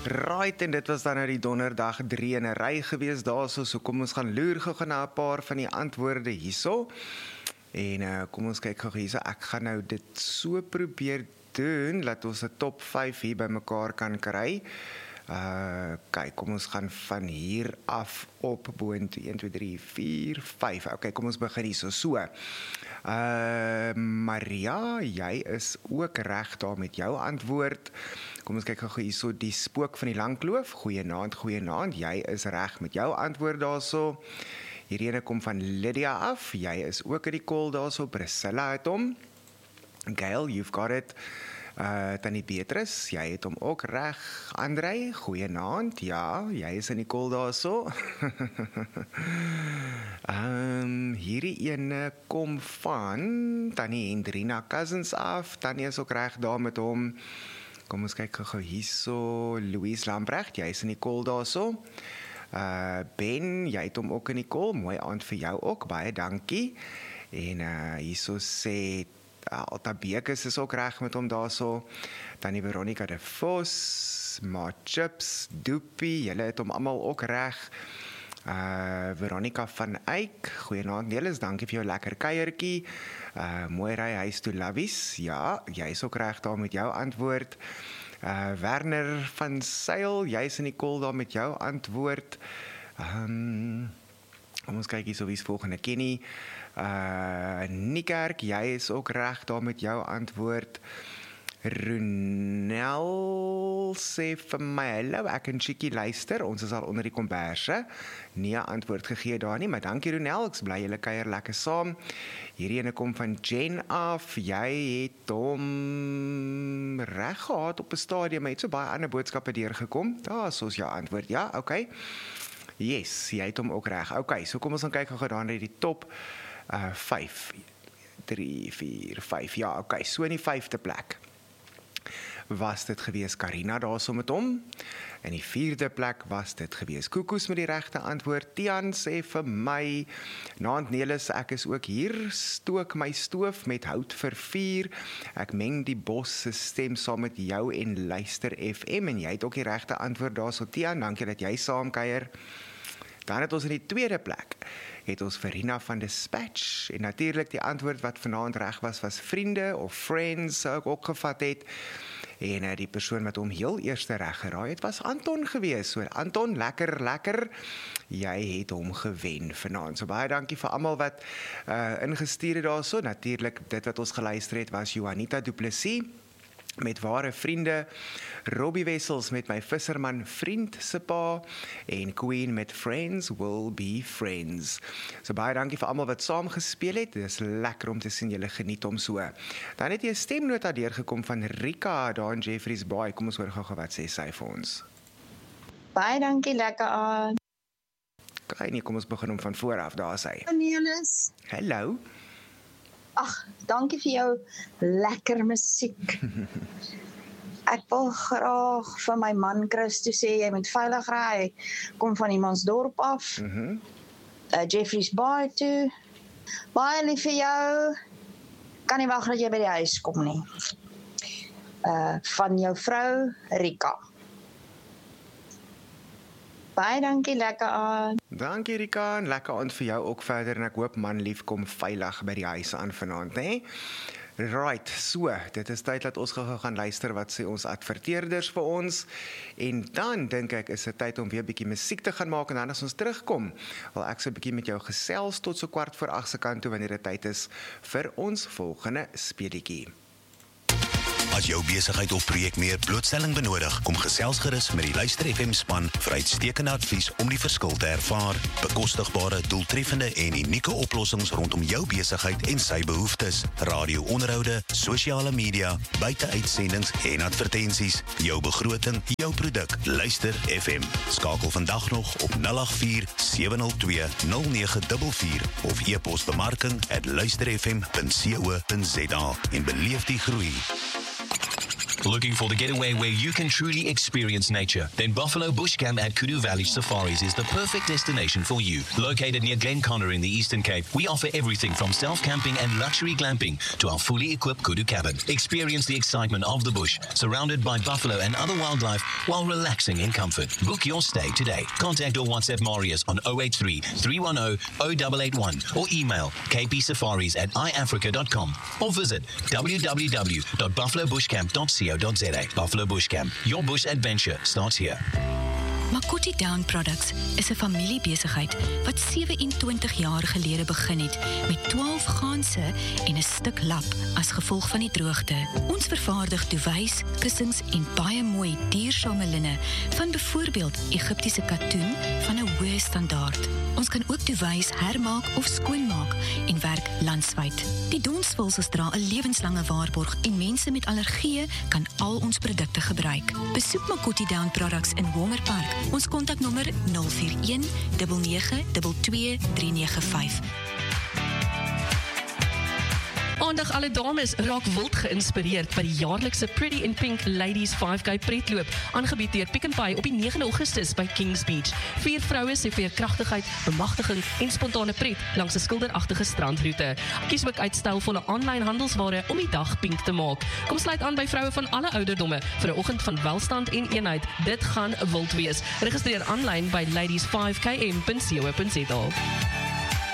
Right, en dit was dan nou die donderdag 3 in 'n ry gewees daarso, so kom ons gaan loer gou na 'n paar van die antwoorde hierso. En kom ons kyk gou hierso, ek gaan nou dit so probeer doen, dat ons 'n top 5 hier bymekaar kan kry. Kyk, kom ons gaan van hier af op boontoe, 1, 2, 3, 4, 5. Okay, kom ons begin hierso, so. Maria, jy is ook reg daar met jou antwoord. Kom ons kyk gou hierso, die spook van die Langkloof. Goeienaand, jy is reg met jou antwoord daarso. Hierdie kom van Lydia af, jy is ook in die call daarso. Priscilla het hom. Gail, you've got it. Tannie Beatrice, jy het hom ook reg. Andrei, goeienaand, ja, jy is in die call daarso. Hierdie ene kom van Tannie Hendrina Cousins af. Tannie is ook reg daar met hom. Kom ons kyk gou hierso. Louise Lambrecht, jy is in die call daarso. Ben, jy het hom ook in die call. Mooi aand vir jou ook, baie dankie. En hierso sê Alta Bekes is ook reg met hom daarso. Tannie Veronica de Vos, Ma Chips, Doopie, julle het hom almal ook reg. Veronica van Eyck, goeienaand Nelis, dankie vir jou lekker kuiertjie. Mooi ry huis toe Lavies, ja, jy is ook reg daar met jou antwoord. Werner van Sail, jy is in die call daar met jou antwoord. Kom ons kyk hier so wie is volgende, Kenny. Niekerk, jy is ook reg daar met jou antwoord. Ronel sê vir my, hallo, ek en Chickie luister, ons is al onder die komberse. Nie 'n antwoord gegee daar nie, maar dankie Ronel, ek is bly julle kuier lekker saam. Hierdie ene kom van Jen af, jy het hom reg gehad op 'n stadium, maar het so baie ander boodskappe deurgekom. Daar is ons jou antwoord, ja, okay. Yes, jy het hom ook reg. Okay, so kom ons gaan kyk gou dan net die top 5, 3, 4, 5, ja, okay, so in die 5de plek was dit gewees Karina daarso met hom. In die 4de plek was dit gewees Koekoes met die regte antwoord. Tian sê vir my, naand Nelis, ek is ook hier, stook my stoof met hout vir vuur. Ek meng die bos se stem saam met jou en luister FM, en jy het ook die regte antwoord daarso, Tian, dankie dat jy saamkuier. Dan het ons in die 2de plek, het ons Verena van Dispatch, en natuurlik die antwoord wat vanaand reg was vriende of friends, sou ek ook gevat het. En die persoon wat hom heel eerste reg geraai het, was Anton gewees. So Anton, lekker, jy het hom gewen vanaand. So baie dankie vir almal wat ingestuur het daarso. Natuurlik dit wat ons geluister het was Juanita Du Plessis met Ware Vriende, Robbie Wessels met My Visserman Vriend se pa, en Queen met Friends Will Be Friends. So baie dankie vir almal wat saam gespeel het. Dit is lekker om te sien julle geniet hom so. Dan het jy 'n stemnota deurgekom van Rika daar in Jeffreys Bay. Kom ons hoor gou wat sê sy vir ons. Baie dankie, lekker aan. Kyk nie, kom ons begin om van voor af, daar sy. Nelis. Hallo. Ag, dankie vir jou lekker musiek. Ek wil graag vir my man Christus sê, jy moet veilig ry. Kom van Imansdorp af. Jeffreys Bay toe. Baie lief vir jou. Kan nie wag dat jy by die huis kom nie. Van jou vrou, Rika. Baie dankie, lekker aan. Dankie Rika, en lekker aand vir jou ook verder, en ek hoop man lief kom veilig by die huis aan vanaand, hè? Right, so, dit is tyd dat ons gaan luister wat sê ons adverteerders vir ons, en dan dink ek is dit tyd om weer 'n bietjie musiek te gaan maak, en dan as ons terugkom, wil ek so 'n bietjie met jou gesels tot so 7:15 se kant toe, wanneer dit tyd is vir ons volgende speletjie. As jou besigheid of projek meer blootstelling benodig, kom gesels gerus met die Luister FM span vir uitstekende advies om die verskil te ervaar. Bekostigbare, doeltreffende en unieke oplossings rondom jou besigheid en sy behoeftes. Radio-onderhoude, sosiale media, buiteuitsendings en advertensies. Jou begroting, jou produk. Luister FM. Skakel vandag nog op 084-702-0944 of e-pos bemarking@luisterfm.co.za en beleef die groei. Looking for the getaway where you can truly experience nature? Then Buffalo Bush Camp at Kudu Valley Safaris is the perfect destination for you. Located near Glenconnor in the Eastern Cape, we offer everything from self-camping and luxury glamping to our fully equipped Kudu cabin. Experience the excitement of the bush, surrounded by buffalo and other wildlife while relaxing in comfort. Book your stay today. Contact or WhatsApp Marius on 083 310 0881 or email kpsafaris@iafrica.com or visit www.buffalobushcamp.co.za. Buffalo Bush Camp. Your bush adventure starts here. Makoti Down Products is 'n familiebesigheid wat 27 jaar gelede begin het met 12 ganse en 'n stuk lap as gevolg van die droogte. Ons vervaardig duwys, kussings en baie mooi duursame linne van byvoorbeeld Egiptiese katoen van 'n hoë standaard. Ons kan ook duwys hermaak of skoonmaak en werk landwyd. Die donsvulsels dra 'n lewenslange waarborg en mense met allergieë kan al ons produkte gebruik. Besoek Makoti Down Products in Honger Park. Ons kontaknommer 041 9922 395. Aandag alle dames raak wild geïnspireerd by die jaarlikse Pretty in Pink Ladies 5K pretloop, aangebied deur Pick n Pay op die 9 Augustus by Kings Beach. 4 vroue se veerkragtigheid, bemagtiging en spontane pret langs 'n skilderagtige strandroete. Kies ook uit stylvolle aanlyn handelsware om die dag pink te maak. Kom sluit aan by vroue van alle ouderdomme vir 'n oggend van welstand en eenheid. Dit gaan wild wees. Registreer aanlyn by ladies5km.co.za.